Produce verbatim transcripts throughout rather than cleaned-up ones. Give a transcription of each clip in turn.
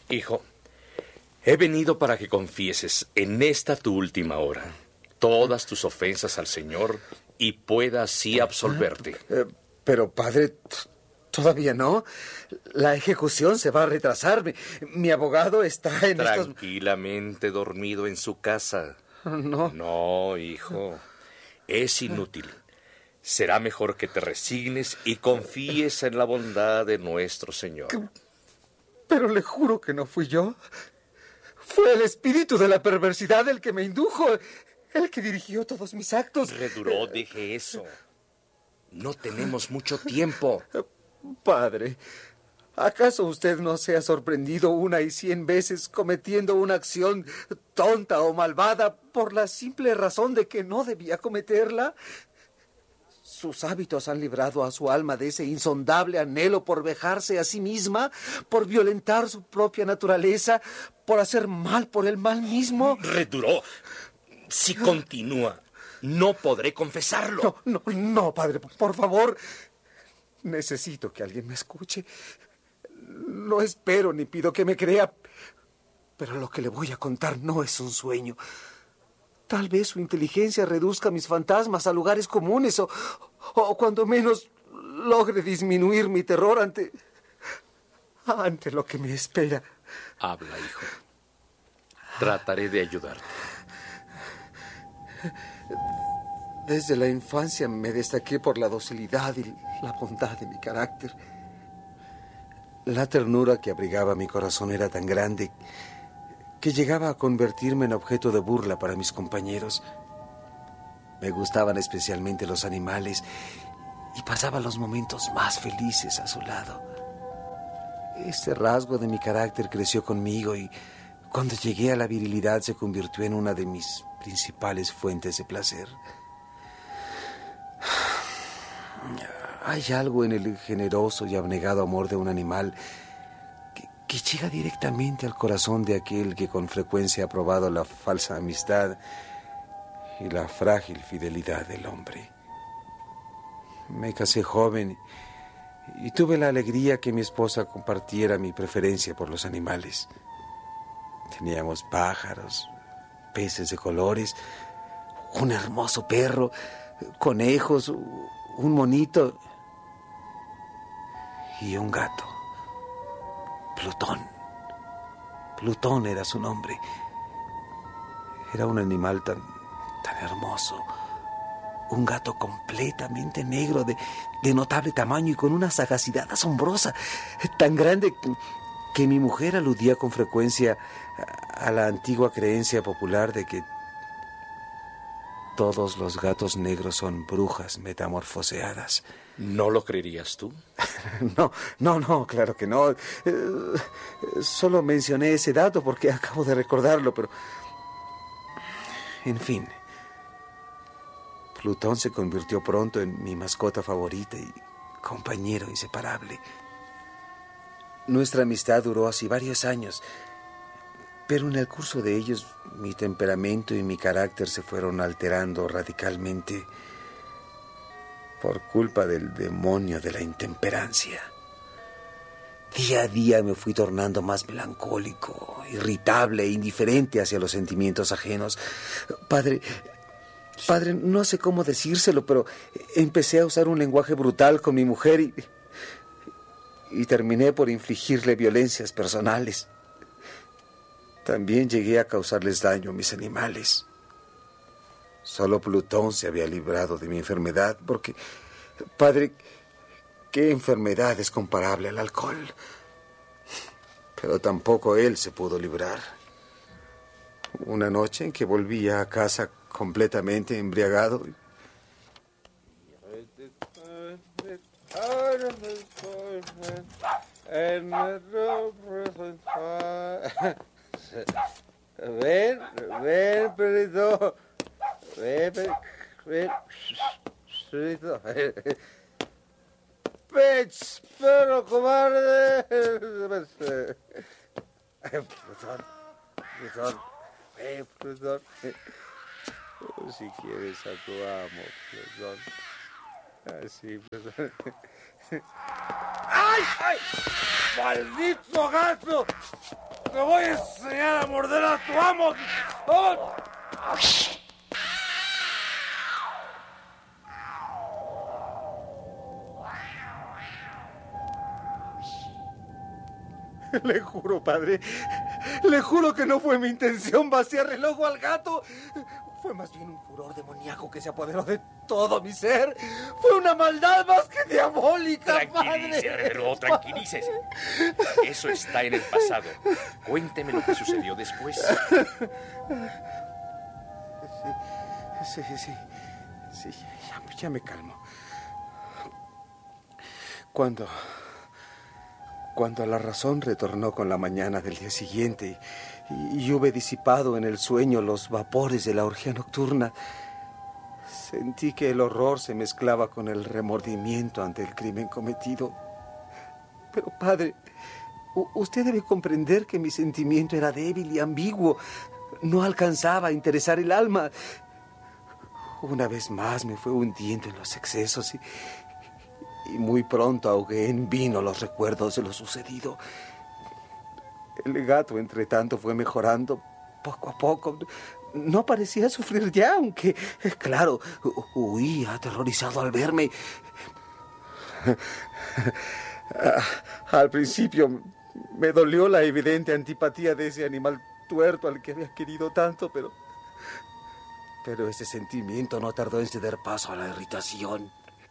Hijo, he venido para que confieses en esta tu última hora todas tus ofensas al Señor y pueda así absolverte. Eh, pero, padre, todavía no. La ejecución se va a retrasar. Mi, mi abogado está en estos... Tranquilamente dormido en su casa. No. No, hijo. Es inútil. Será mejor que te resignes y confíes en la bondad de nuestro Señor. Pero le juro que no fui yo. Fue el espíritu de la perversidad el que me indujo, el que dirigió todos mis actos. Reduró, deje eso. No tenemos mucho tiempo. Padre, ¿acaso usted no se ha sorprendido una y cien veces cometiendo una acción tonta o malvada por la simple razón de que no debía cometerla? Sus hábitos han librado a su alma de ese insondable anhelo por vejarse a sí misma, por violentar su propia naturaleza, por hacer mal por el mal mismo. Reduró. Si continúa, no podré confesarlo. No, no, no, padre, por favor. Necesito que alguien me escuche. No espero ni pido que me crea, pero lo que le voy a contar no es un sueño. Tal vez su inteligencia reduzca mis fantasmas a lugares comunes o, o cuando menos logre disminuir mi terror ante, ante lo que me espera. Habla, hijo. Trataré de ayudarte. Desde la infancia me destaqué por la docilidad y la bondad de mi carácter. La ternura que abrigaba mi corazón era tan grande que llegaba a convertirme en objeto de burla para mis compañeros. Me gustaban especialmente los animales y pasaba los momentos más felices a su lado. Este rasgo de mi carácter creció conmigo y cuando llegué a la virilidad se convirtió en una de mis principales fuentes de placer. Hay algo en el generoso y abnegado amor de un animal que, que llega directamente al corazón de aquel que con frecuencia ha probado la falsa amistad y la frágil fidelidad del hombre. Me casé joven y tuve la alegría que mi esposa compartiera mi preferencia por los animales. Teníamos pájaros, peces de colores, un hermoso perro, conejos, un monito y un gato. Plutón. Plutón era su nombre. Era un animal tan, tan hermoso. Un gato completamente negro, de, de notable tamaño y con una sagacidad asombrosa, tan grande que, que mi mujer aludía con frecuencia a, a la antigua creencia popular de que todos los gatos negros son brujas metamorfoseadas. ¿No lo creerías tú? No, no, no, claro que no. Eh, solo mencioné ese dato porque acabo de recordarlo, pero... En fin. Plutón se convirtió pronto en mi mascota favorita y compañero inseparable. Nuestra amistad duró así varios años, pero en el curso de ellos mi temperamento y mi carácter se fueron alterando radicalmente por culpa del demonio de la intemperancia. Día a día me fui tornando más melancólico, irritable e indiferente hacia los sentimientos ajenos. Padre, padre, no sé cómo decírselo, pero empecé a usar un lenguaje brutal con mi mujer y, y terminé por infligirle violencias personales. También llegué a causarles daño a mis animales. Solo Plutón se había librado de mi enfermedad porque, padre, ¿qué enfermedad es comparable al alcohol? Pero tampoco él se pudo librar. Una noche en que volvía a casa completamente embriagado. Ven, ven, perrito. Ven, ven, ven, perrito. Ven, perro cobarde. Plutón, Plutón, ven, Plutón. Si quieres a tu amo, Plutón. Así, Plutón. ¡Ay, ay! ¡Maldito gato! te voy a enseñar a morder a tu amo. ¡Oh! Le juro, padre, le juro que no fue mi intención vaciar el ojo al gato. Fue más bien un furor demoníaco que se apoderó de todo mi ser. Fue una maldad más que diabólica, Tranquilícese, padre. heredero, tranquilícese. Eso está en el pasado. Cuénteme lo que sucedió después. Sí, sí, sí. Sí, ya, ya me calmo. Cuando... Cuando la razón retornó con la mañana del día siguiente y, y hube disipado en el sueño los vapores de la orgía nocturna, sentí que el horror se mezclaba con el remordimiento ante el crimen cometido. Pero, padre, u- usted debe comprender que mi sentimiento era débil y ambiguo. No alcanzaba a interesar el alma. Una vez más me fue hundiendo en los excesos y... Y muy pronto ahogué en vino los recuerdos de lo sucedido. El gato, entre tanto, fue mejorando poco a poco. No parecía sufrir ya, aunque, claro, huía aterrorizado al verme. Al principio me dolió la evidente antipatía de ese animal tuerto al que había querido tanto, pero... Pero ese sentimiento no tardó en ceder paso a la irritación.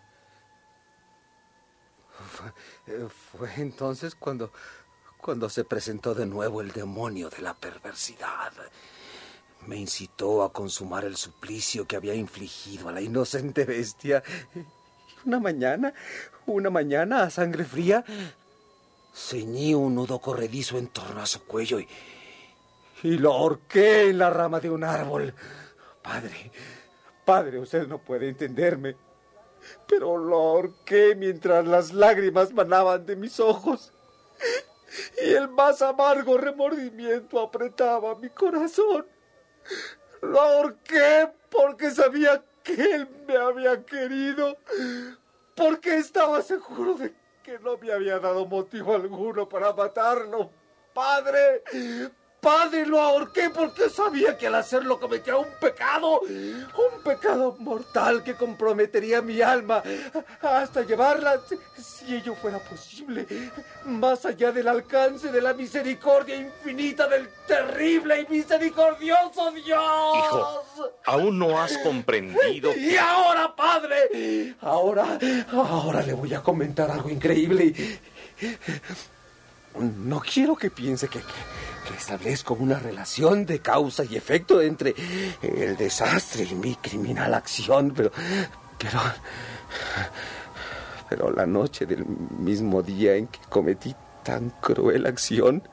Fue, fue entonces cuando, cuando se presentó de nuevo el demonio de la perversidad. Me incitó a consumar el suplicio que había infligido a la inocente bestia. Una mañana, una mañana a sangre fría, ceñí un nudo corredizo en torno a su cuello y, y lo ahorqué en la rama de un árbol. Padre, padre, usted no puede entenderme. Pero lo ahorqué mientras las lágrimas manaban de mis ojos y el más amargo remordimiento apretaba mi corazón. Lo ahorqué porque sabía que él me había querido, porque estaba seguro de que no me había dado motivo alguno para matarlo. Padre, padre, lo ahorqué porque sabía que al hacerlo cometía un pecado, un pecado mortal que comprometería mi alma hasta llevarla, si ello fuera posible, más allá del alcance de la misericordia infinita del terrible y misericordioso Dios. Hijo, aún no has comprendido. Y ahora, padre, ahora, ahora le voy a comentar algo increíble. No quiero que piense que, que, que establezco una relación de causa y efecto entre el desastre y mi criminal acción, pero, pero, pero la noche del mismo día en que cometí tan cruel acción,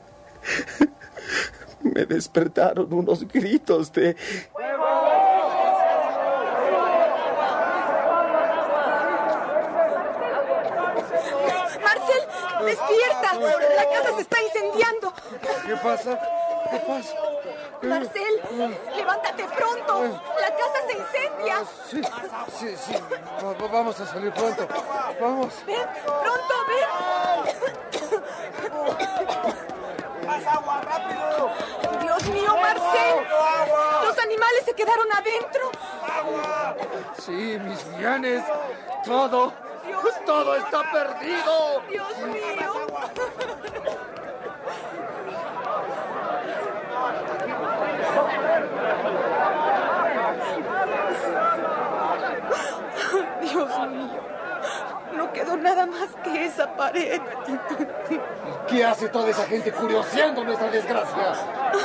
me despertaron unos gritos de... ¡Despierta! ¡La casa se está incendiando! ¿Qué pasa? ¿Qué pasa? Marcel, levántate pronto. La casa se incendia. Sí, sí, sí. Va- va- vamos a salir pronto. Vamos. Ven, pronto, ven. ¡Más agua, rápido! Dios mío, Marcel. Los animales se quedaron adentro. Sí, mis bienes. Todo. Todo está perdido. Dios mío. Dios mío. No quedó nada más que esa pared. ¿Qué hace toda esa gente curioseando nuestra desgracia?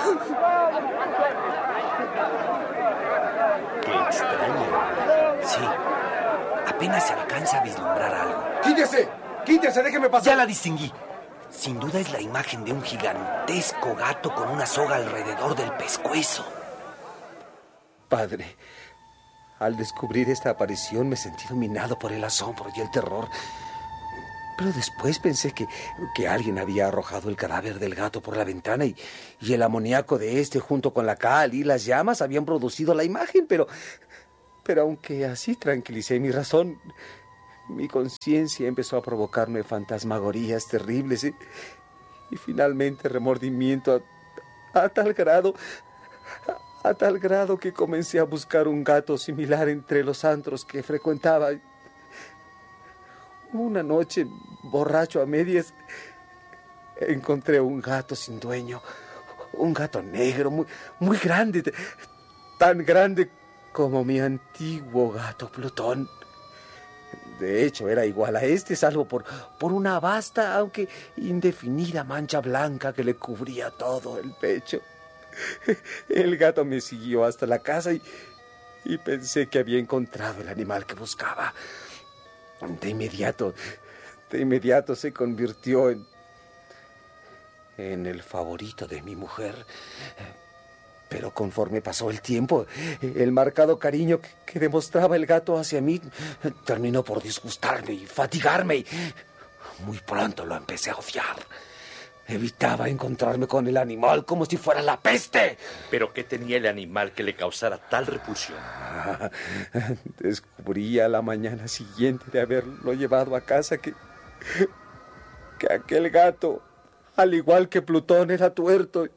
Qué extraño. Sí, apenas se alcanza a vislumbrar algo. ¡Quítese! ¡Quítese! ¡Déjeme pasar! Ya la distinguí. Sin duda es la imagen de un gigantesco gato con una soga alrededor del pescuezo. Padre, al descubrir esta aparición me sentí dominado por el asombro y el terror. Pero después pensé que, que alguien había arrojado el cadáver del gato por la ventana y, y el amoníaco de este junto con la cal y las llamas habían producido la imagen, pero... Pero aunque así tranquilicé mi razón, mi conciencia empezó a provocarme fantasmagorías terribles y, y finalmente remordimiento a tal grado, a, a tal grado que comencé a buscar un gato similar entre los antros que frecuentaba. Una noche, borracho a medias, encontré un gato sin dueño, un gato negro, muy, muy grande, tan grande como mi antiguo gato Plutón. De hecho, era igual a este, salvo por, por una vasta, aunque indefinida mancha blanca que le cubría todo el pecho. El gato me siguió hasta la casa y, y pensé que había encontrado el animal que buscaba. De inmediato, de inmediato se convirtió en, en el favorito de mi mujer. Pero conforme pasó el tiempo, el marcado cariño que, que demostraba el gato hacia mí terminó por disgustarme y fatigarme. Muy pronto lo empecé a odiar. Evitaba encontrarme con el animal como si fuera la peste. ¿Pero qué tenía el animal que le causara tal repulsión? Ah, descubrí a la mañana siguiente de haberlo llevado a casa que, que aquel gato, al igual que Plutón, era tuerto.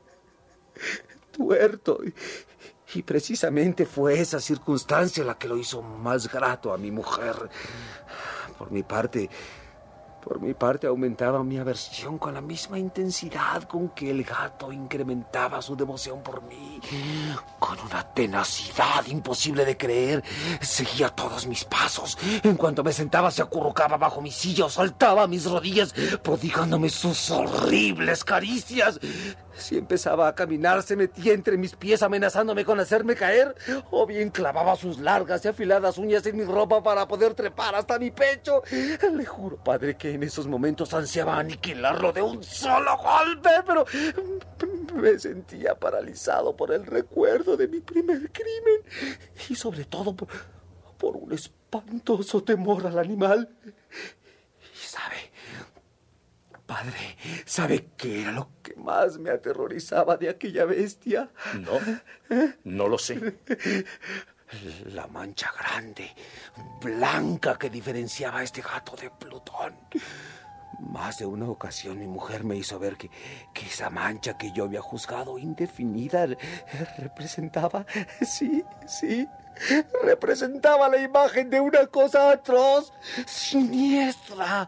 Tuerto. Y precisamente fue esa circunstancia la que lo hizo más grato a mi mujer. Por mi parte... Por mi parte, aumentaba mi aversión con la misma intensidad con que el gato incrementaba su devoción por mí. Con una tenacidad imposible de creer, seguía todos mis pasos. En cuanto me sentaba, se acurrucaba bajo mi silla o saltaba a mis rodillas, prodigándome sus horribles caricias. Si empezaba a caminar, se metía entre mis pies amenazándome con hacerme caer, o bien clavaba sus largas y afiladas uñas en mi ropa para poder trepar hasta mi pecho. Le juro, padre, que en esos momentos ansiaba aniquilarlo de un solo golpe, pero me sentía paralizado por el recuerdo de mi primer crimen y sobre todo por, por un espantoso temor al animal. Y sabe... Padre, ¿sabe qué era lo que más me aterrorizaba de aquella bestia? No, no lo sé. La mancha grande, blanca, que diferenciaba a este gato de Plutón. Más de una ocasión mi mujer me hizo ver que, que esa mancha que yo había juzgado indefinida representaba, sí, sí, representaba la imagen de una cosa atroz, siniestra.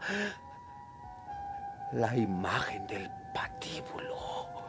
La imagen del patíbulo.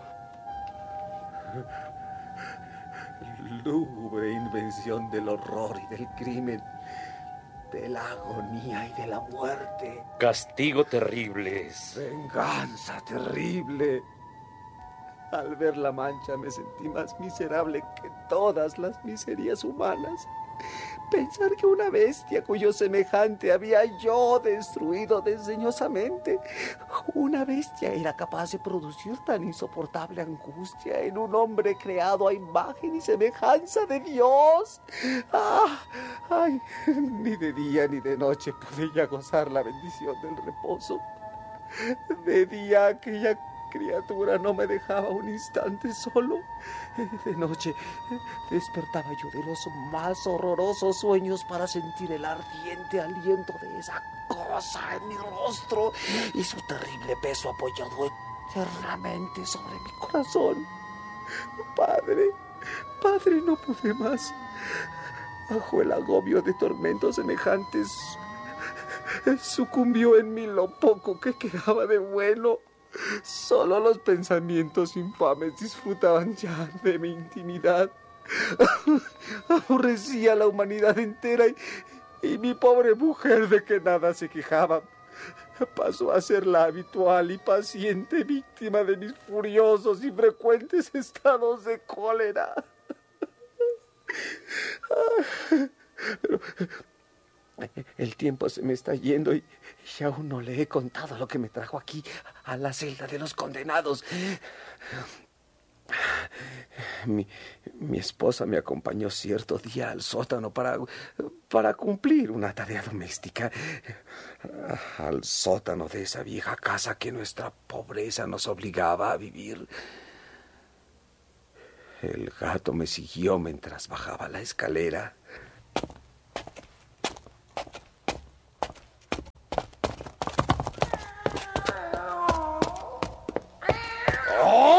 Lúgubre invención del horror y del crimen, de la agonía y de la muerte. Castigo terrible es. Venganza terrible. Al ver la mancha me sentí más miserable que todas las miserias humanas. Pensar que una bestia cuyo semejante había yo destruido desdeñosamente, una bestia era capaz de producir tan insoportable angustia en un hombre creado a imagen y semejanza de Dios. ¡Ah! ¡Ay! Ni de día ni de noche pude ya gozar la bendición del reposo. De día aquella criatura no me dejaba un instante solo. De noche despertaba yo de los más horrorosos sueños para sentir el ardiente aliento de esa cosa en mi rostro y su terrible peso apoyado eternamente sobre mi corazón. Padre, padre, no pude más. Bajo el agobio de tormentos semejantes, sucumbió en mí lo poco que quedaba de bueno. Solo los pensamientos infames disfrutaban ya de mi intimidad. Aborrecía a la humanidad entera y, y mi pobre mujer, de que nada se quejaba, pasó a ser la habitual y paciente víctima de mis furiosos y frecuentes estados de cólera. Pero el tiempo se me está yendo y, y aún no le he contado lo que me trajo aquí, a la celda de los condenados. Mi, mi esposa me acompañó cierto día al sótano para, para cumplir una tarea doméstica. Al sótano de esa vieja casa que nuestra pobreza nos obligaba a vivir. El gato me siguió mientras bajaba la escalera.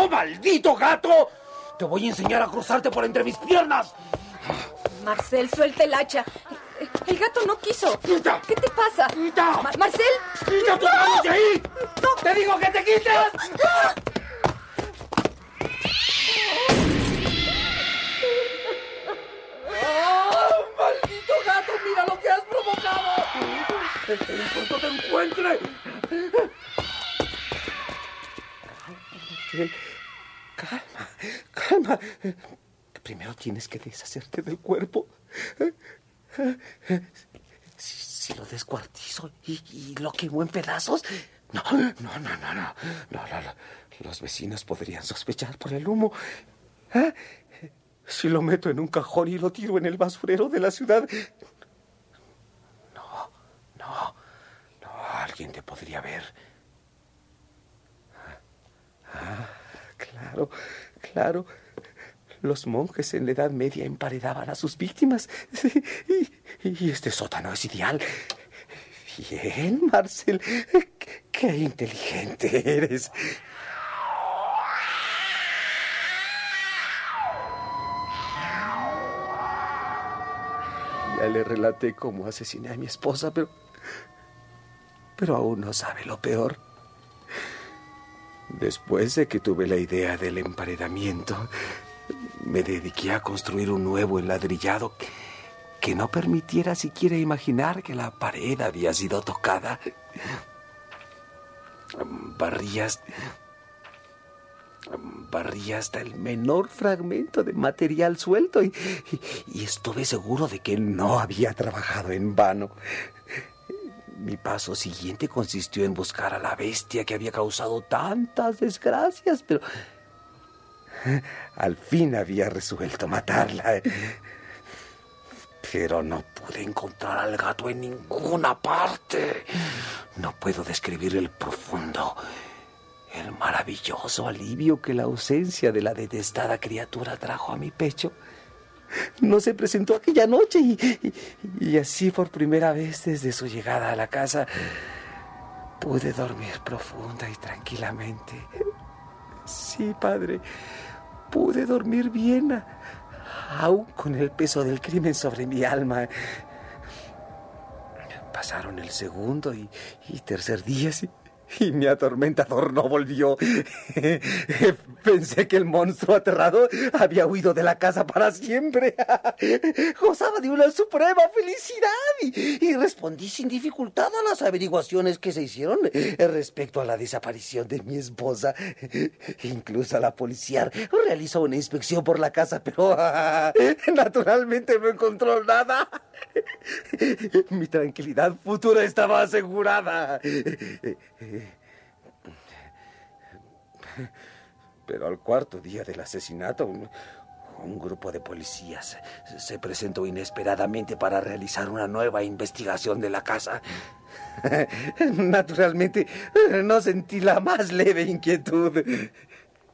maldito gato! Te voy a enseñar a cruzarte por entre mis piernas. Marcel, suelta el hacha. El gato no quiso. ¡Quita! ¿Qué te pasa? ¡Quita! Ma- ¡Marcel! ¡Quita tus manos de ahí! ¡No! ¡Te digo que te quites! ¡Oh, maldito gato! ¡Mira lo que has provocado! ¡En cuanto te encuentre! Calma, calma. Primero tienes que deshacerte del cuerpo. Si, si lo descuartizo y, y lo quemo en pedazos... No, no, no, no, no. no, no, no. Los vecinos podrían sospechar por el humo. ¿Eh? Si lo meto en un cajón y lo tiro en el basurero de la ciudad... No, no, no, alguien te podría ver. Ah, claro, claro. Los monjes en la Edad Media emparedaban a sus víctimas. Y, y este sótano es ideal. Bien, Marcel. Qué, qué inteligente eres. Ya le relaté cómo asesiné a mi esposa, pero... Pero aún no sabe lo peor. Después de que tuve la idea del emparedamiento, me dediqué a construir un nuevo enladrillado que, que no permitiera siquiera imaginar que la pared había sido tocada. Barrí hasta, barrí hasta el menor fragmento de material suelto y, y, y estuve seguro de que no había trabajado en vano. Mi paso siguiente consistió en buscar a la bestia que había causado tantas desgracias, pero al fin había resuelto matarla. Pero no pude encontrar al gato en ninguna parte. No puedo describir el profundo, el maravilloso alivio que la ausencia de la detestada criatura trajo a mi pecho. No se presentó aquella noche y, y, y así por primera vez desde su llegada a la casa pude dormir profunda y tranquilamente. Sí, padre, pude dormir bien, aún con el peso del crimen sobre mi alma. Pasaron el segundo y, y tercer día y, y mi atormentador no volvió. Pensé que el monstruo aterrado había huido de la casa para siempre. Gozaba de una suprema felicidad y, y respondí sin dificultad a las averiguaciones que se hicieron respecto a la desaparición de mi esposa. Incluso la policía realizó una inspección por la casa, pero naturalmente no encontró nada. Mi tranquilidad futura estaba asegurada. Pero al cuarto día del asesinato, un, un grupo de policías se presentó inesperadamente para realizar una nueva investigación de la casa. Naturalmente, no sentí la más leve inquietud.